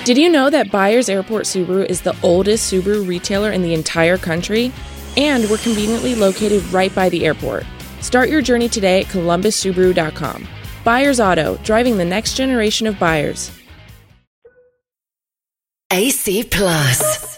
Did you know that Byers Airport Subaru is the oldest Subaru retailer in the entire country? And we're conveniently located right by the airport. Start your journey today at columbussubaru.com. Byers Auto, driving the next generation of buyers. AC Plus.